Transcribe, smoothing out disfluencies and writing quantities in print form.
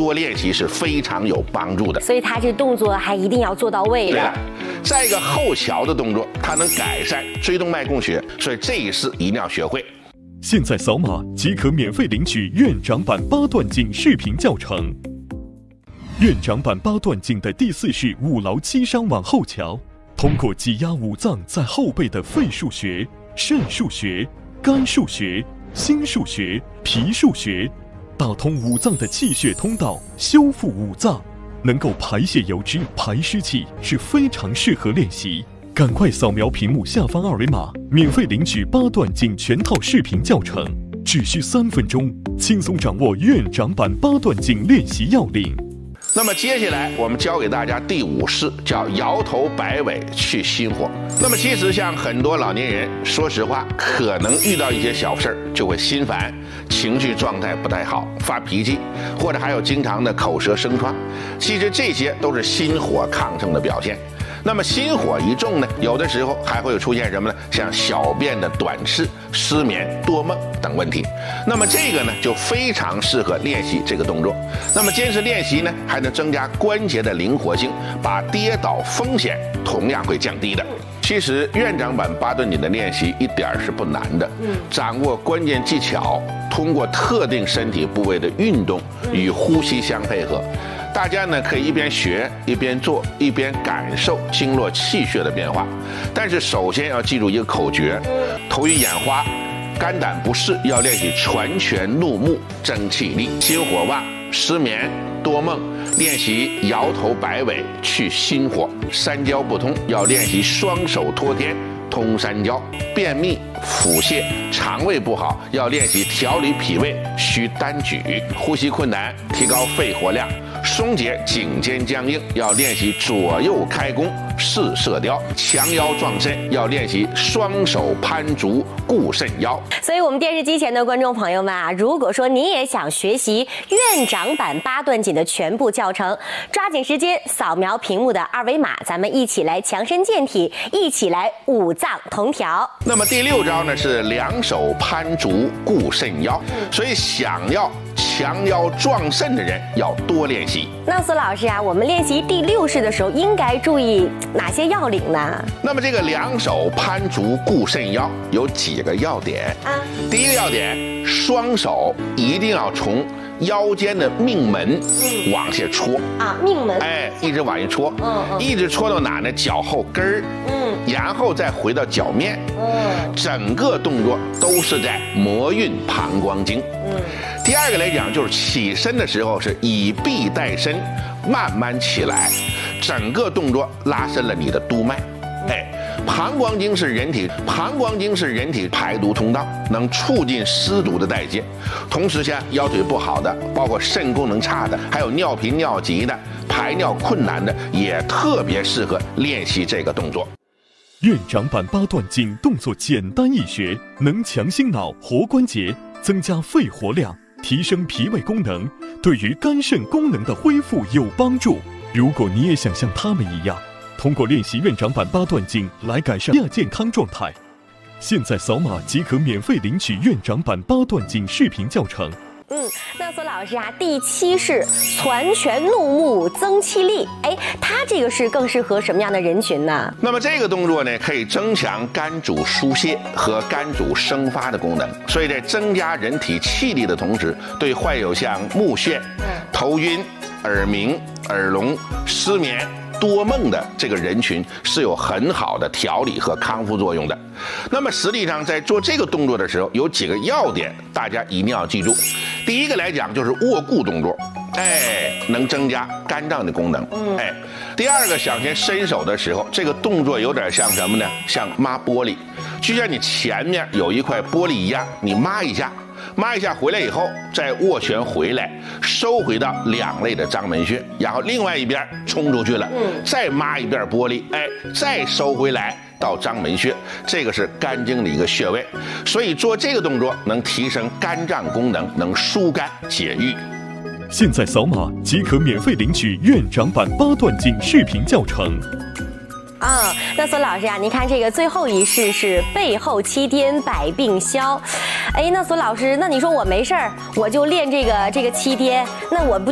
多练习是非常有帮助的。 所以他这动作还一定要做到位的。 对了，再一个后桥的动作，它能改善椎动脉供血，所以这一式一定要学会。 现在扫码即可免费领取院长版8段锦视频教程。院长版8段锦的第4式5劳7伤往后桥，通过挤压五脏在后背的肺腧穴、肾腧穴、肝腧穴、心腧穴、脾腧穴，打通五脏的气血通道，修复五脏，能够排泄油脂、排湿气，是非常适合练习。赶快扫描屏幕下方二维码，免费领取8段锦全套视频教程，只需3分钟，轻松掌握院长版8段锦练习要领。 那么接下来我们教给大家第5式，叫摇头摆尾去心火。那么其实像很多老年人，说实话，可能遇到一些小事儿就会心烦，情绪状态不太好，发脾气，或者还有经常的口舌生疮。其实这些都是心火亢盛的表现。那么心火一重呢，有的时候还会出现什么呢？像小便的短赤、失眠、多梦等问题。那么这个呢，就非常适合练习这个动作。那么坚持练习呢，还能增加关节的灵活性，把跌倒风险同样会降低的。其实院长版8段锦的练习一点是不难的，掌握关键技巧，通过特定身体部位的运动与呼吸相配合。大家呢可以一边学一边做，一边感受经络气血的变化。但是首先要记住一个口诀：头晕眼花、肝胆不适要练习传拳怒目增气力；心火旺、失眠、多梦练习摇头摆尾去心火；三焦不通要练习双手托天通三焦；便秘、腹泻、肠胃不好要练习调理脾胃需单举；呼吸困难提高肺活量；松解颈肩僵硬要练习左右开弓试射雕；强腰壮肾要练习双手攀足固肾腰。 所以我们电视机前的观众朋友们啊，如果说你也想学习院长版8段锦的全部教程，抓紧时间扫描屏幕的二维码，咱们一起来强身健体，一起来五脏同调。 那么第6招呢是两手攀足固肾腰，所以想要强腰壮肾的人要多练习。 那苏老师啊，我们练习第6式的时候应该注意哪些要领呢？ 那么这个两手攀足固肾腰有几个要点啊？第一个要点，双手一定要从腰间的命门往下戳啊，命门， 一直往下戳，一直戳到哪呢？脚后跟儿，然后再回到脚面，整个动作都是在摩运膀胱经。第二个来讲，就是起身的时候是以臂带身，慢慢起来，整个动作拉伸了你的督脉。膀胱经是人体排毒通道，能促进湿毒的代谢。同时像腰腿不好的，包括肾功能差的，还有尿频尿急的，排尿困难的，也特别适合练习这个动作。 院长版8段锦动作简单易学，能强心脑、活关节，增加肺活量，提升脾胃功能，对于肝肾功能的恢复有帮助。如果你也想像他们一样，通过练习院长版8段锦来改善亚健康状态，现在扫码即可免费领取院长版8段锦视频教程。 那苏老师啊，第7式攒拳怒目增气力，它这个是更适合什么样的人群呢？ 那么这个动作呢，可以增强肝主疏泄和肝主生发的功能，所以在增加人体气力的同时，对患有像目眩、头晕、耳鸣、耳聋、失眠、多梦的这个人群是有很好的调理和康复作用的。那么实际上在做这个动作的时候，有几个要点大家一定要记住。第一个来讲就是握固动作，能增加肝脏的功能。第二个，想先伸手的时候，这个动作有点像什么呢？像抹玻璃，就像你前面有一块玻璃一样，你抹一下回来以后，再握拳回来，收回到两肋的章门穴，然后另外一边冲出去了，再抹一遍玻璃，再收回来到章门穴，这个是肝经的一个穴位，所以做这个动作能提升肝脏功能，能疏肝解郁。 现在扫码即可免费领取院长版8段锦视频教程。 那苏老师啊，您看这个最后一式是背后七颠百病消。那苏老师，那你说我没事儿，我就练这个七颠，那我不